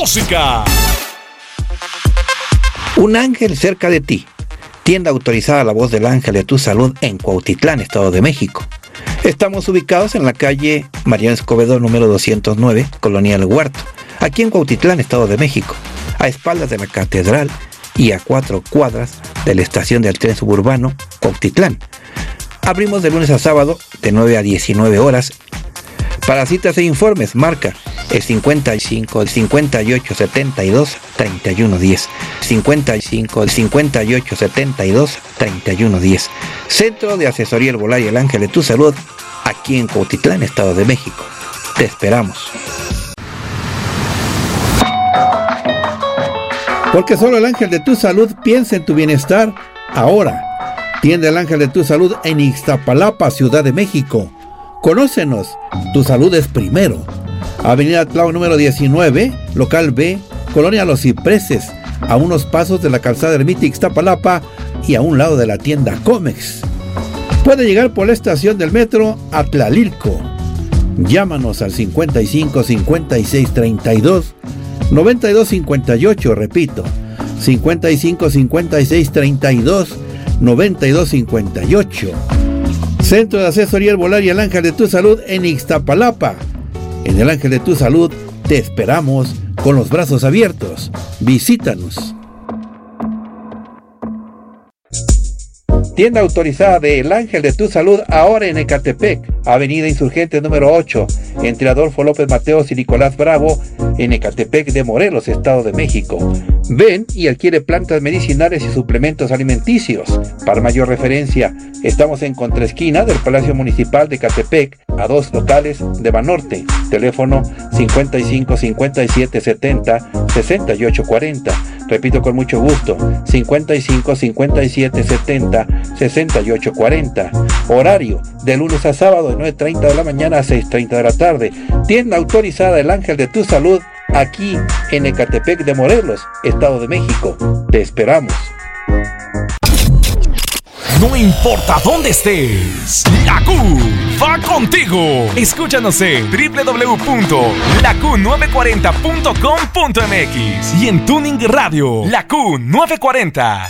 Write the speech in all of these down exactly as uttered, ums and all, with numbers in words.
música. Un ángel cerca de ti. Tienda autorizada La Voz del Ángel de tu Salud en Cuautitlán, Estado de México. Estamos ubicados en la calle Mariano Escobedo número doscientos nueve, Colonia El Huerto, aquí en Cuautitlán, Estado de México, a espaldas de la catedral y a cuatro cuadras de la estación del tren suburbano Cuautitlán. Abrimos de lunes a sábado de nueve a diecinueve horas. Para citas e informes, marca el cincuenta y cinco, cincuenta y ocho, setenta y dos, treinta y uno diez. cincuenta y cinco, cincuenta y ocho, setenta y dos, treinta y uno diez. Centro de Asesoría Herbolaria El Ángel de tu Salud, aquí en Cuautitlán, Estado de México. Te esperamos. Porque solo el Ángel de tu Salud piensa en tu bienestar ahora. Tienda El Ángel de tu Salud en Ixtapalapa, Ciudad de México. Conócenos, tu salud es primero. Avenida Tláhuac número diecinueve, local B, Colonia Los Cipreses, a unos pasos de la calzada Ermita Ixtapalapa y a un lado de la tienda Comex. Puede llegar por la estación del metro a Tlalilco. Llámanos al cincuenta y cinco, cincuenta y seis, treinta y dos, noventa y dos, cincuenta y ocho, repito, cincuenta y cinco, cincuenta y seis, treinta y dos, noventa y dos, cincuenta y ocho. Centro de Asesoría Herbolaria El Ángel de tu Salud en Ixtapalapa. En El Ángel de tu Salud te esperamos con los brazos abiertos. Visítanos. Tienda autorizada de El Ángel de tu Salud ahora en Ecatepec, Avenida Insurgente número ocho, entre Adolfo López Mateos y Nicolás Bravo, en Ecatepec de Morelos, Estado de México. Ven y adquiere plantas medicinales y suplementos alimenticios. Para mayor referencia, estamos en contraesquina del Palacio Municipal de Ecatepec, a dos locales de Banorte. Teléfono cincuenta y cinco, cincuenta y siete, setenta, sesenta y ocho cuarenta. Repito con mucho gusto, cincuenta y cinco, cincuenta y siete, setenta, sesenta y ocho cuarenta. Horario de lunes a sábado de nueve treinta de la mañana a seis treinta de la tarde. Tienda autorizada El Ángel de tu Salud, aquí en Ecatepec de Morelos, Estado de México. Te esperamos. No importa dónde estés, la Q va contigo. Escúchanos en doble u doble u doble u punto la q nueve cuarenta punto com punto m x y en Tuning Radio, La Q nueve cuarenta.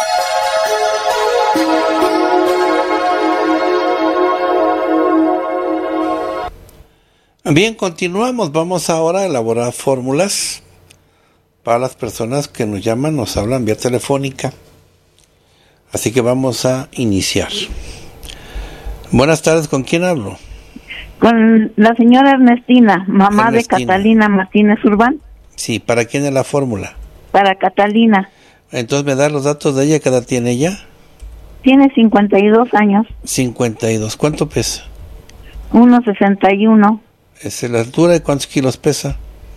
Bien, continuamos. Vamos ahora a elaborar fórmulas para las personas que nos llaman, nos hablan vía telefónica. Así que vamos a iniciar. Buenas tardes, ¿con quién hablo? Con la señora Ernestina, mamá Ernestina. de Catalina Martínez Urbán. Sí, ¿para quién es la fórmula? Para Catalina. Entonces, ¿me da los datos de ella? ¿Qué edad tiene ella? Tiene cincuenta y dos años. cincuenta y dos. ¿Cuánto pesa? uno sesenta y uno. ¿Es la altura y cuántos kilos pesa?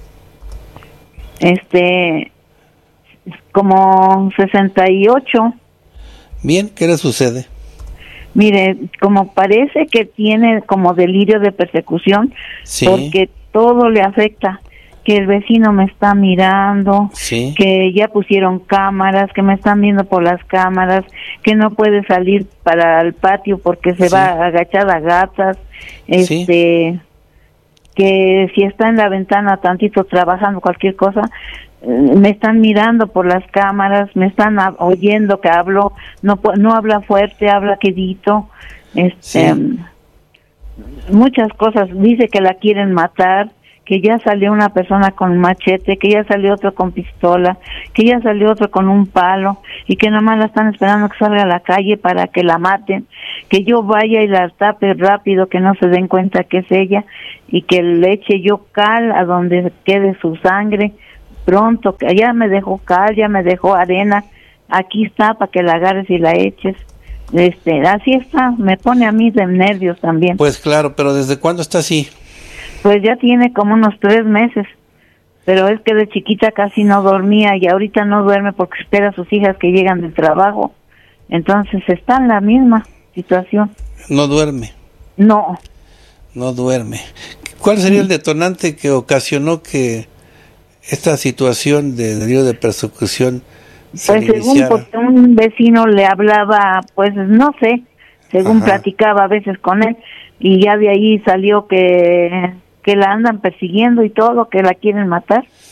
Este, como sesenta y ocho. Bien, ¿qué le sucede? Mire, como parece que tiene como delirio de persecución, Sí. porque todo le afecta, que el vecino me está mirando, Sí. que ya pusieron cámaras, que me están viendo por las cámaras, que no puede salir para el patio porque se Sí. va a agachar a gatas, Sí. este, que si está en la ventana tantito trabajando cualquier cosa, me están mirando por las cámaras, me están a- oyendo que hablo, no pu- no habla fuerte, habla quedito, este, Sí. muchas cosas, dice que la quieren matar, que ya salió una persona con machete, que ya salió otro con pistola, que ya salió otro con un palo, y que nada más la están esperando que salga a la calle para que la maten, que yo vaya y la tape rápido, que no se den cuenta que es ella, y que le eche yo cal a donde quede su sangre, pronto, que ya me dejó cal, ya me dejó arena, aquí está para que la agarres y la eches. Este, así está, me pone a mí de nervios también. Pues claro, pero ¿desde cuándo está así? Pues ya tiene como unos tres meses, pero es que de chiquita casi no dormía y ahorita no duerme porque espera a sus hijas que llegan del trabajo. Entonces está en la misma situación. No duerme, No, no duerme. ¿Cuál sería el detonante que ocasionó que esta situación de delirio de persecución se pues le según iniciara? porque un vecino le hablaba, pues no sé, según Ajá. platicaba a veces con él, y ya de ahí salió que, que la andan persiguiendo y todo, que la quieren matar.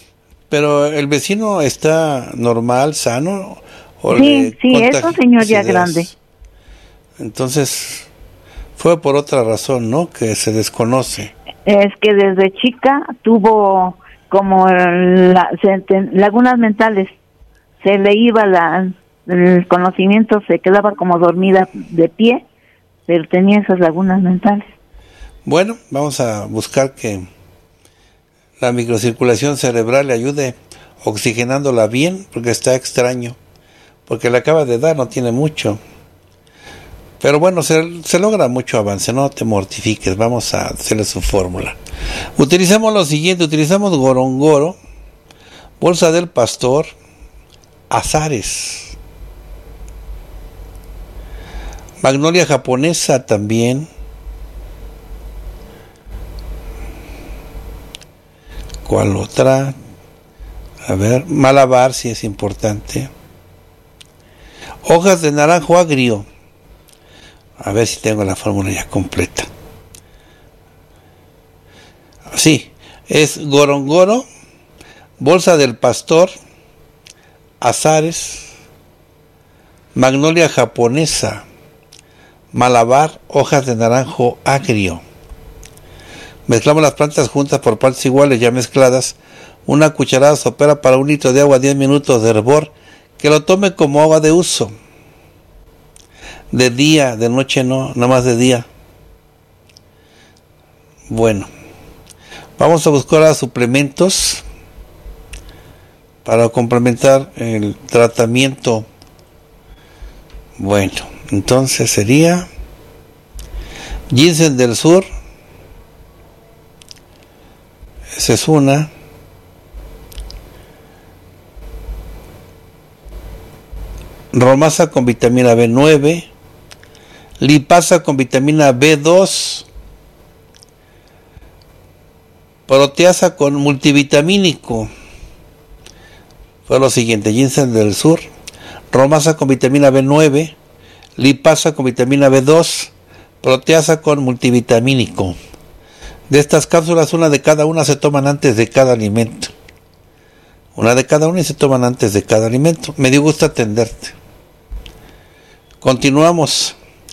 Pero el vecino está normal, sano. ¿O sí, sí, es un señor ya grande. Entonces, fue por otra razón, ¿no? Que se desconoce. Es que desde chica tuvo como la, se, lagunas mentales. Se le iba la, el conocimiento, se quedaba como dormida de pie, pero tenía esas lagunas mentales. Bueno, vamos a buscar que la microcirculación cerebral le ayude oxigenándola bien, porque está extraño, porque le acaba de dar, no tiene mucho. Pero bueno, se, se logra mucho avance, no te mortifiques, vamos a hacerle su fórmula. Utilizamos lo siguiente, utilizamos gorongoro, bolsa del pastor, azares, magnolia japonesa también, ¿cuál otra? A ver, malabar, si es importante. Hojas de naranjo agrio. A ver si tengo la fórmula ya completa. Sí, es gorongoro, bolsa del pastor, azares, magnolia japonesa, malabar, hojas de naranjo agrio. Mezclamos las plantas juntas por partes iguales ya mezcladas. Una cucharada sopera para un litro de agua, diez minutos de hervor. Que lo tome como agua de uso. De día, de noche no, nada más de día. Bueno, vamos a buscar a suplementos para complementar el tratamiento. Bueno, entonces sería ginseng del sur. Esa es una. Romasa con vitamina B nueve. Lipasa con vitamina B dos. Proteasa con multivitamínico. Fue lo siguiente: ginseng del sur, romasa con vitamina B nueve, lipasa con vitamina B dos, proteasa con multivitamínico. De estas cápsulas, una de cada una se toman antes de cada alimento. Una de cada una y se toman antes de cada alimento. Me dio gusto atenderte. Continuamos.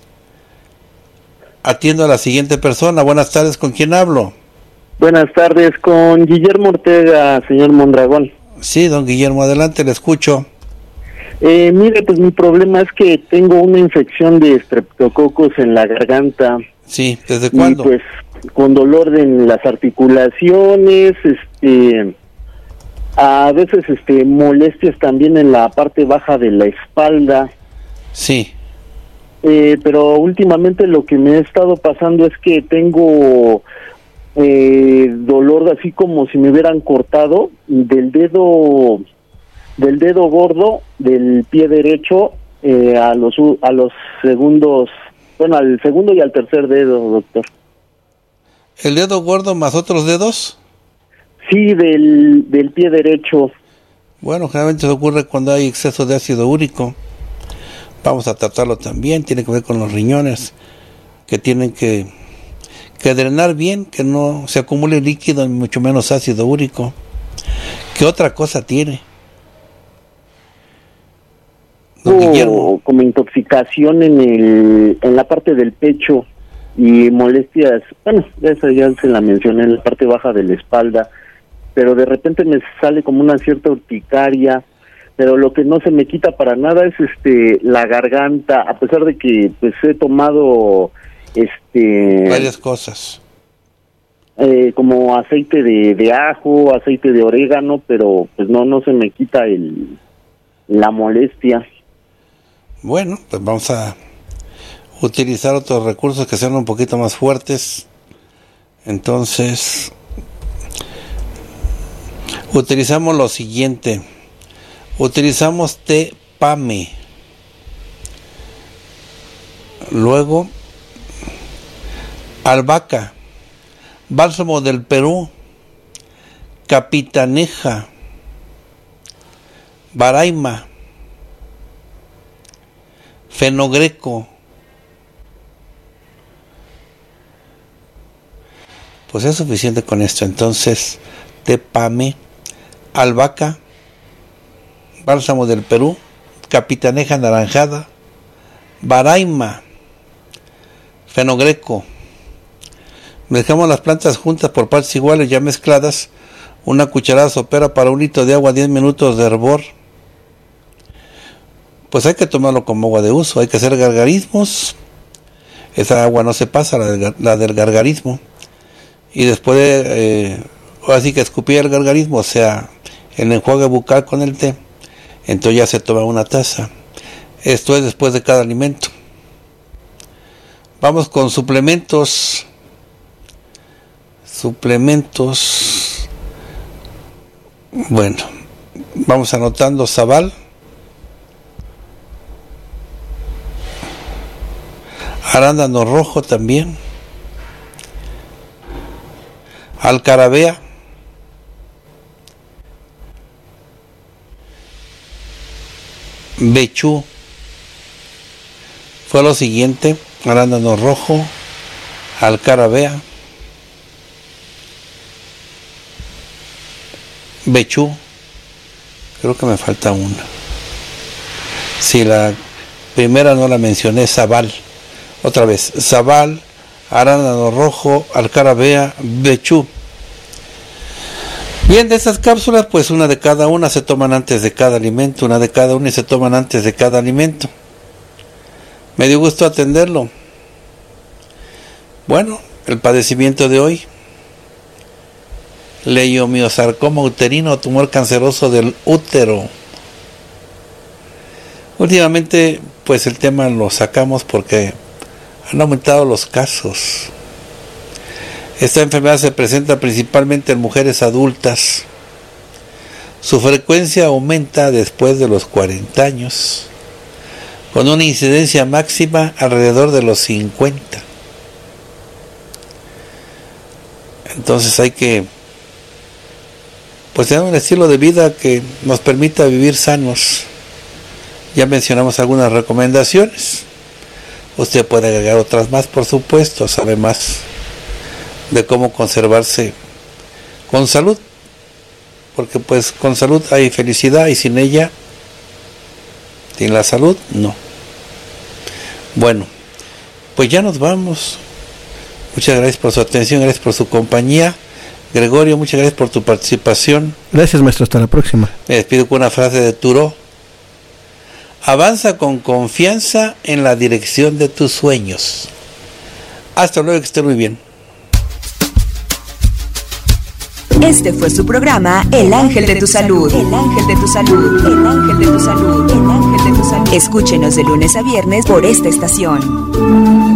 Atiendo a la siguiente persona. Buenas tardes, ¿con quién hablo? Buenas tardes, con Guillermo Ortega, señor Mondragón. Sí, don Guillermo, adelante, le escucho. Eh, mire, pues mi problema es que tengo una infección de estreptococos en la garganta. Sí, ¿desde cuándo? Y pues con dolor en las articulaciones, este, a veces este molestias también en la parte baja de la espalda. Sí. Eh, pero últimamente lo que me ha estado pasando es que tengo eh, dolor así como si me hubieran cortado del dedo del dedo gordo del pie derecho eh, a los a los segundos, bueno, al segundo y al tercer dedo, doctor. ¿El dedo gordo más otros dedos? Sí, del, del pie derecho. Bueno, generalmente se ocurre cuando hay exceso de ácido úrico. Vamos a tratarlo también, tiene que ver con los riñones, que tienen que, que drenar bien, que no se acumule líquido y mucho menos ácido úrico. ¿Qué otra cosa tiene? Don Guillermo. Como intoxicación en el en la parte del pecho y molestias, bueno, esa ya se la mencioné, en la parte baja de la espalda, pero de repente me sale como una cierta urticaria. Pero lo que no se me quita para nada es este la garganta, a pesar de que pues he tomado este varias cosas, eh, como aceite de, de ajo, aceite de orégano, pero pues no no se me quita el la molestia. Bueno, pues vamos a utilizar otros recursos que sean un poquito más fuertes. Entonces utilizamos lo siguiente. Utilizamos té pame. Luego, albahaca, bálsamo del Perú, capitaneja, baraima, fenogreco. Pues es suficiente con esto. Entonces, té pame, albahaca, bálsamo del Perú, capitaneja naranjada, baraima, fenogreco. Mezclamos las plantas juntas por partes iguales ya mezcladas, una cucharada sopera para un litro de agua, diez minutos de hervor. Pues hay que tomarlo como agua de uso, hay que hacer gargarismos. Esa agua no se pasa, la del, la del gargarismo. Y después de, eh, así que escupir el gargarismo, o sea, el enjuague bucal con el té, entonces ya se toma una taza. Esto es después de cada alimento. Vamos con suplementos. Suplementos. Bueno, vamos anotando Sabal, arándano rojo también, alcarabea, bechú. Fue lo siguiente: arándano rojo, alcarabea, bechú. Creo que me falta una. Si la primera no la mencioné, sabal. Otra vez, sabal, arándano rojo, alcarabea, bechú. Bien, de estas cápsulas, pues una de cada una se toman antes de cada alimento, una de cada una y se toman antes de cada alimento. Me dio gusto atenderlo. Bueno, el padecimiento de hoy: leiomiosarcoma uterino, tumor canceroso del útero. Últimamente, pues el tema lo sacamos porque han aumentado los casos. Esta enfermedad se presenta principalmente en mujeres adultas. Su frecuencia aumenta después de los cuarenta años, con una incidencia máxima alrededor de los cincuenta. Entonces hay que pues tener un estilo de vida que nos permita vivir sanos. Ya mencionamos algunas recomendaciones. Usted puede agregar otras más, por supuesto, sabe más de cómo conservarse con salud, porque pues con salud hay felicidad y sin ella, sin la salud, no. Bueno, pues ya nos vamos. Muchas gracias por su atención, gracias por su compañía. Gregorio, muchas gracias por tu participación. Gracias, maestro, hasta la próxima. Me despido con una frase de Thoreau: avanza con confianza en la dirección de tus sueños. Hasta luego, que estén muy bien. Este fue su programa El Ángel de tu Salud. El Ángel de tu Salud. El Ángel de tu Salud. El Ángel de tu Salud. Escúchenos de lunes a viernes por esta estación.